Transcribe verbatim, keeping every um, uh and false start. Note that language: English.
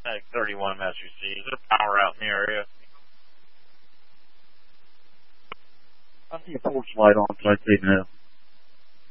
Medic thirty-one, Master C. Is there power out in the area? I see a porch light on, so I say no.